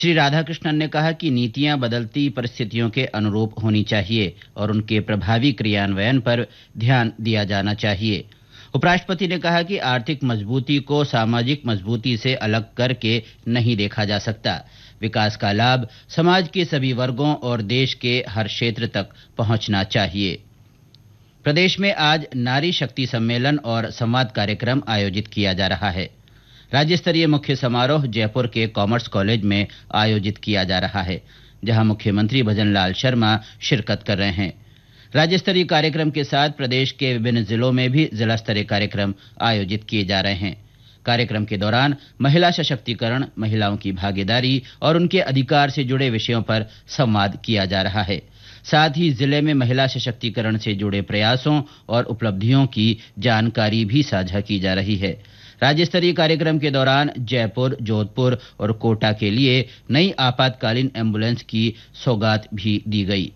श्री राधाकृष्णन ने कहा कि नीतियां बदलती परिस्थितियों के अनुरूप होनी चाहिए और उनके प्रभावी क्रियान्वयन पर ध्यान दिया जाना चाहिए। उपराष्ट्रपति ने कहा कि आर्थिक मजबूती को सामाजिक मजबूती से अलग करके नहीं देखा जा सकता। विकास का लाभ समाज के सभी वर्गों और देश के हर क्षेत्र तक पहुंचना चाहिए। प्रदेश में आज नारी शक्ति सम्मेलन और संवाद कार्यक्रम आयोजित किया जा रहा है। राज्य स्तरीय मुख्य समारोह जयपुर के कॉमर्स कॉलेज में आयोजित किया जा रहा है, जहां मुख्यमंत्री भजनलाल शर्मा शिरकत कर रहे हैं। राज्य स्तरीय कार्यक्रम के साथ प्रदेश के विभिन्न जिलों में भी जिला स्तरीय कार्यक्रम आयोजित किए जा रहे हैं। कार्यक्रम के दौरान महिला सशक्तिकरण, महिलाओं की भागीदारी और उनके अधिकार से जुड़े विषयों पर संवाद किया जा रहा है। साथ ही जिले में महिला सशक्तिकरण से जुड़े प्रयासों और उपलब्धियों की जानकारी भी साझा की जा रही है। राज्य स्तरीय कार्यक्रम के दौरान जयपुर, जोधपुर और कोटा के लिए नई आपातकालीन एम्बुलेंस की सौगात भी दी गई।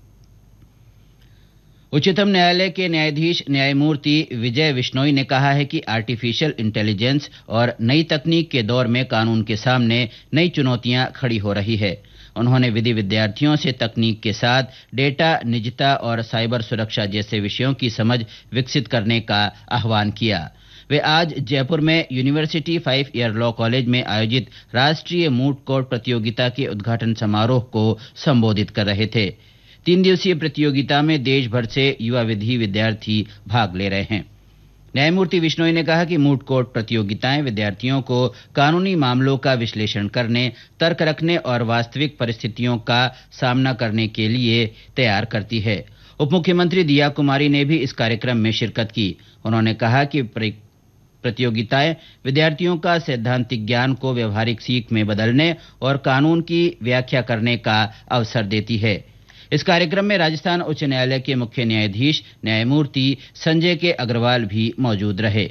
उच्चतम न्यायालय के न्यायाधीश न्यायमूर्ति विजय बिश्नोई ने कहा है कि आर्टिफिशियल इंटेलिजेंस और नई तकनीक के दौर में कानून के सामने नई चुनौतियां खड़ी हो रही है। उन्होंने विधि विद्यार्थियों से तकनीक के साथ डेटा, निजता और साइबर सुरक्षा जैसे विषयों की समझ विकसित करने का आह्वान किया। वे आज जयपुर में यूनिवर्सिटी 5 ईयर लॉ कॉलेज में आयोजित राष्ट्रीय मूट कोर्ट प्रतियोगिता के उद्घाटन समारोह को संबोधित कर रहे थे। 3 दिवसीय प्रतियोगिता में देश भर से युवा विधि विद्यार्थी भाग ले रहे हैं। न्यायमूर्ति बिश्नोई ने कहा कि मूट कोर्ट प्रतियोगिताएं विद्यार्थियों को कानूनी मामलों का विश्लेषण करने, तर्क रखने और वास्तविक परिस्थितियों का सामना करने के लिए तैयार करती है। उप मुख्यमंत्री दिया कुमारी ने भी इस कार्यक्रम में शिरकत की। उन्होंने कहा कि प्रतियोगिताएं विद्यार्थियों का सैद्धांतिक ज्ञान को व्यवहारिक सीख में बदलने और कानून की व्याख्या करने का अवसर देती है। इस कार्यक्रम में राजस्थान उच्च न्यायालय के मुख्य न्यायाधीश न्यायमूर्ति संजय के अग्रवाल भी मौजूद रहे।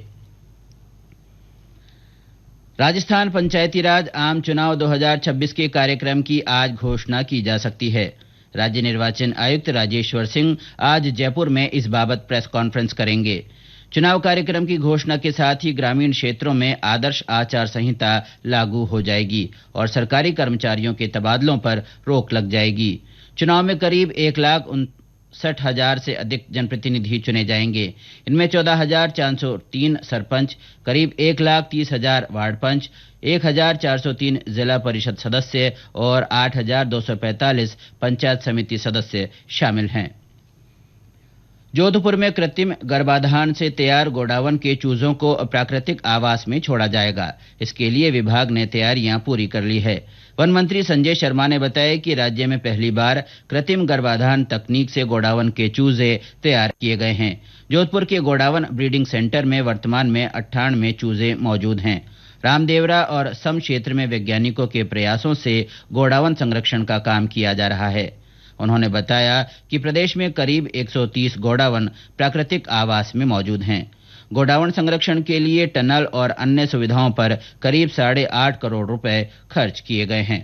राजस्थान पंचायती राज आम चुनाव 2026 के कार्यक्रम की आज घोषणा की जा सकती है। राज्य निर्वाचन आयुक्त राजेश्वर सिंह आज जयपुर में इस बाबत प्रेस कॉन्फ्रेंस करेंगे। चुनाव कार्यक्रम की घोषणा के साथ ही ग्रामीण क्षेत्रों में आदर्श आचार संहिता लागू हो जाएगी और सरकारी कर्मचारियों के तबादलों पर रोक लग जाएगी। चुनाव में करीब 1,59,000 से अधिक जनप्रतिनिधि चुने जाएंगे। इनमें 14,403 सरपंच, करीब 1,30,000 वार्ड पंच, 1,403 जिला परिषद सदस्य और 8,245 पंचायत समिति सदस्य शामिल हैं। जोधपुर में कृत्रिम गर्भाधान से तैयार गोडावण के चूजों को प्राकृतिक आवास में छोड़ा जाएगा। इसके लिए विभाग ने तैयारियां पूरी कर ली है। वन मंत्री संजय शर्मा ने बताया कि राज्य में पहली बार कृत्रिम गर्भाधान तकनीक से गोडावण के चूजे तैयार किए गए हैं। जोधपुर के गोडावण ब्रीडिंग सेंटर में वर्तमान में 98 चूजे मौजूद हैं। रामदेवरा और सम क्षेत्र में वैज्ञानिकों के प्रयासों से गोडावण संरक्षण का काम किया जा रहा है। उन्होंने बताया कि प्रदेश में करीब 130 गोडावण प्राकृतिक आवास में मौजूद हैं। गोडावण संरक्षण के लिए टनल और अन्य सुविधाओं पर करीब 8.5 करोड़ रुपए खर्च किए गए हैं।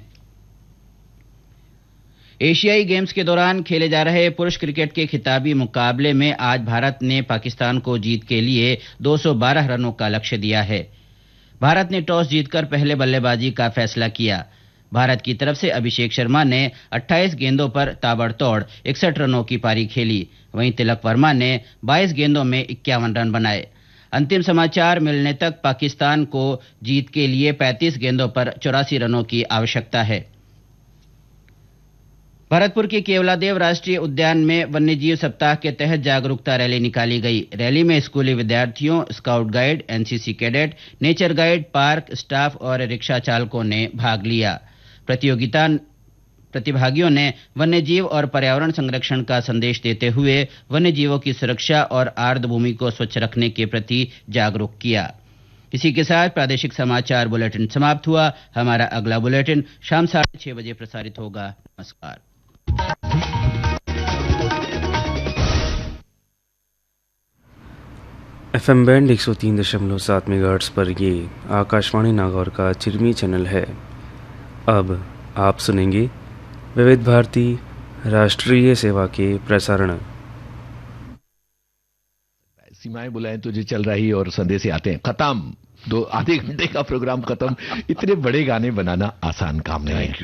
एशियाई गेम्स के दौरान खेले जा रहे पुरुष क्रिकेट के खिताबी मुकाबले में आज भारत ने पाकिस्तान को जीत के लिए 212 रनों का लक्ष्य दिया है। भारत ने टॉस जीतकर पहले बल्लेबाजी का फैसला किया। भारत की तरफ से अभिषेक शर्मा ने 28 गेंदों पर ताबड़तोड़ 61 रनों की पारी खेली। वहीं तिलक वर्मा ने 22 गेंदों में 51 रन बनाए। अंतिम समाचार मिलने तक पाकिस्तान को जीत के लिए 35 गेंदों पर 84 रनों की आवश्यकता है। भरतपुर के केवलादेव राष्ट्रीय उद्यान में वन्यजीव सप्ताह के तहत जागरूकता रैली निकाली गई। रैली में स्कूली विद्यार्थियों, scout guide, NCC cadet, nature guide, park staff और रिक्शा चालकों ने भाग लिया। प्रतिभागियों ने वन्यजीव और पर्यावरण संरक्षण का संदेश देते हुए वन्यजीवों की सुरक्षा और आर्द्रभूमि को स्वच्छ रखने के प्रति जागरूक किया। इसी के साथ प्रादेशिक समाचार बुलेटिन समाप्त हुआ। हमारा अगला बुलेटिन शाम 6:30 बजे प्रसारित होगा। नमस्कार। FM बैंड 103.7 मेगाहर्ट्ज़ पर ये आकाशवाणी नागौर का चिरमी चैनल है। अब आप सुनेंगे विविध भारती राष्ट्रीय सेवा के प्रसारण। सीमाएं बुलाएं तुझे चल रही और संदेश आते हैं खत्म। आधे घंटे का प्रोग्राम खत्म। इतने बड़े गाने बनाना आसान काम नहीं है।